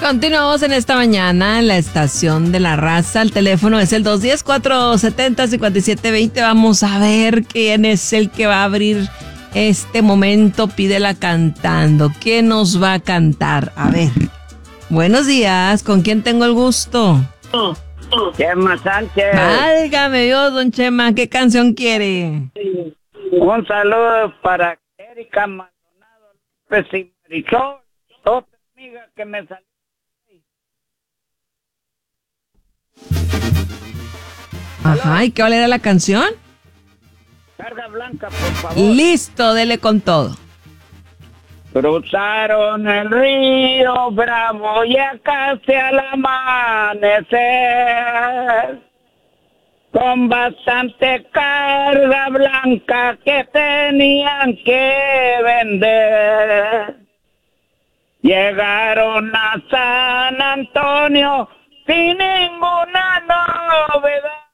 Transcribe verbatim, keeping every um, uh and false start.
Continuamos en esta mañana en la estación de la raza. El teléfono es el dos uno cero, cuatro siete cero, cinco siete dos cero. Vamos a ver quién es el que va a abrir este momento. Pídela cantando. ¿Quién nos va a cantar? A ver. Buenos días. ¿Con quién tengo el gusto? Chema Sánchez. Válgame Dios, don Chema. ¿Qué canción quiere? Un saludo para Erika Maldonado López y Marisol, otra amiga que me salió. Ajá, ¿y qué vale era la canción? Carga blanca, por favor. Listo, dele con todo. Cruzaron el río Bravo ya casi al amanecer, con bastante carga blanca que tenían que vender. Llegaron a San Antonio sin ninguna novedad.